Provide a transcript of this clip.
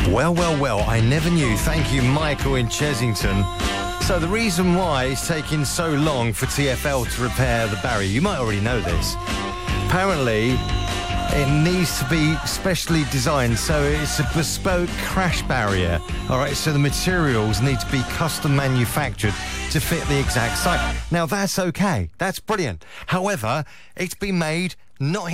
Well, I never knew. Thank you, Michael in Chesington. So the reason why it's taking so long for TfL to repair the barrier, you might already know this. Apparently, it needs to be specially designed, so it's a bespoke crash barrier. All right, so the materials need to be custom manufactured to fit the exact site. Now, that's okay. That's brilliant. However, it's been made not